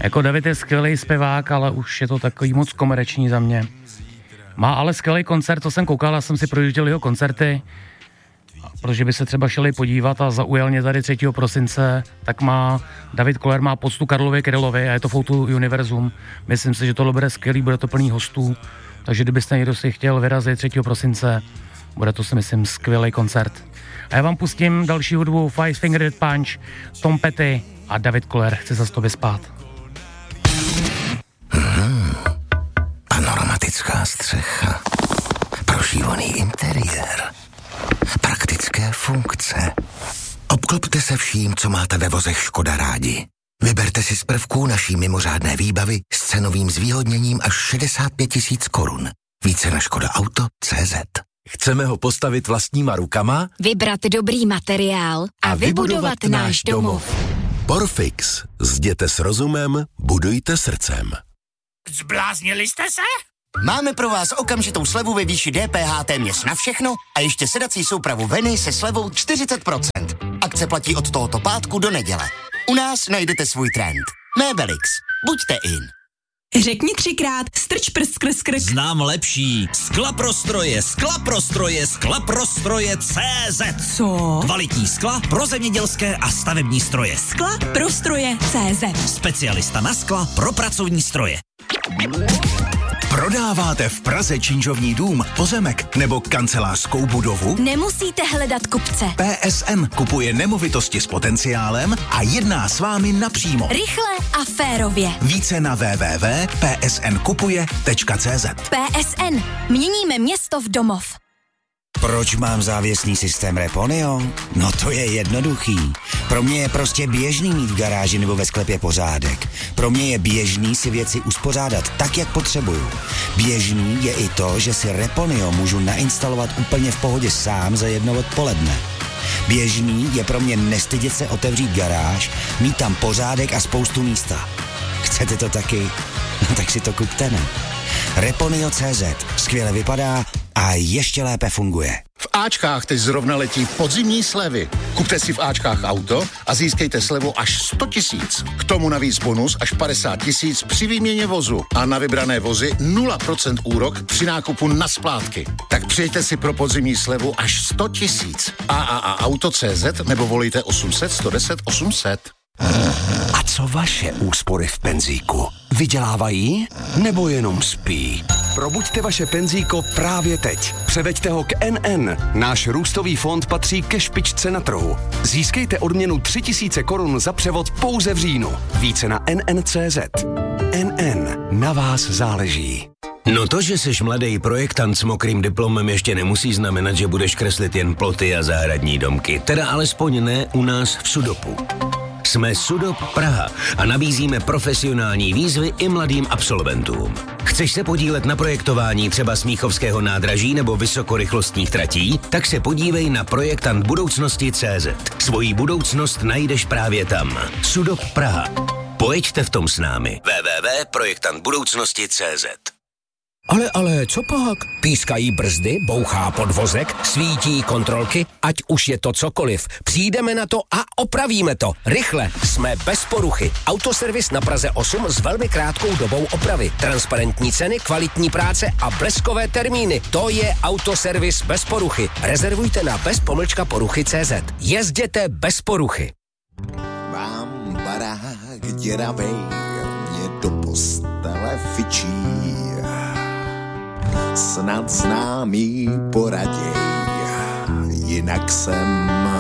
Jako David je skvělý zpěvák, ale už je to takový moc komerční za mě. Má ale skvělý koncert, to jsem koukal, já jsem si projížděl jeho koncerty, protože by se třeba šeli podívat a zaujal mě tady 3. prosince, tak má David Koller má poctu Karlovi Krylovi a je to Foutu Univerzum. Myslím si, že tohle bude skvělý, bude to plný hostů, takže kdybyste někdo si chtěl vyrazit 3. prosince, bude to, si myslím, skvělý koncert. A já vám pustím další hudbu Five Finger Death Punch, Tom Petty a David Koller, chce zas to vyspát. Panoramatická střecha, prošívaný interiér, praktické funkce. Obklopte se vším, co máte ve vozech Škoda rádi. Vyberte si z prvků naší mimořádné výbavy s cenovým zvýhodněním až 65 000 korun. Více na škodaauto.cz. Chceme ho postavit vlastníma rukama? Vybrat dobrý materiál a vybudovat náš domov. Porfix. Zděte s rozumem, budujte srdcem. Zbláznili jste se? Máme pro vás okamžitou slevu ve výši DPH téměř na všechno a ještě sedací soupravu Veny se slevou 40%. Akce platí od tohoto pátku do neděle. U nás najdete svůj trend. Mébelix. Buďte in. Řekni 3krát strč prst skrz krk. Znám lepší. Sklaprostroje CZ. Co? Kvalitní skla pro zemědělské a stavební stroje. Skla pro stroje CZ. Specialista na skla pro pracovní stroje. Prodáváte v Praze činžovní dům, pozemek nebo kancelářskou budovu? Nemusíte hledat kupce. PSN kupuje nemovitosti s potenciálem a jedná s vámi napřímo. Rychle a férově. Více na www.psnkupuje.cz. PSN. Měníme město v domov. Proč mám závěsný systém Reponio? No to je jednoduchý. Pro mě je prostě běžný mít v garáži nebo ve sklepě pořádek. Pro mě je běžný si věci uspořádat tak, jak potřebuju. Běžný je i to, že si Reponio můžu nainstalovat úplně v pohodě sám za jedno odpoledne. Běžný je pro mě nestydět se otevřít garáž, mít tam pořádek a spoustu místa. Chcete to taky? No tak si to kupte, ne? Reponio.cz skvěle vypadá a ještě lépe funguje. V Ačkách teď zrovna letí podzimní slevy. Kupte si v Ačkách auto a získejte slevu až 100 000. K tomu navíc bonus až 50 000 při výměně vozu a na vybrané vozy 0% úrok při nákupu na splátky. Tak přijďte si pro podzimní slevu až 100 000. AAA-auto.cz nebo volejte 800 110 800. A co vaše úspory v penzíku? Vydělávají nebo jenom spí? Probuďte vaše penzíko právě teď. Převeďte ho k NN. Náš růstový fond patří ke špičce na trhu. Získejte odměnu 3 000 korun za převod pouze v říjnu. Více na NN.cz. NN. Na vás záleží. No to, že jsi mladý projektant s mokrým diplomem, ještě nemusí znamenat, že budeš kreslit jen ploty a zahradní domky. Teda alespoň ne u nás v Sudopu. Jsme Sudop Praha a nabízíme profesionální výzvy i mladým absolventům. Chceš se podílet na projektování třeba Smíchovského nádraží nebo vysokorychlostních tratí? Tak se podívej na projektant budoucnosti.cz. Svoji budoucnost najdeš právě tam. Sudop Praha. Pojďte v tom s námi. www.projektantbudoucnosti.cz. Ale, co pak? Pískají brzdy, bouchá podvozek, svítí kontrolky, ať už je to cokoliv. Přijdeme na to a opravíme to. Rychle, jsme bez poruchy. Autoservis na Praze 8 s velmi krátkou dobou opravy. Transparentní ceny, kvalitní práce a bleskové termíny. To je Autoservis bez poruchy. Rezervujte na bez-poruchy.cz. Jezděte bez poruchy. Mám barák děravej, mě do postele fičí. Snad známý poraděj, jinak jsem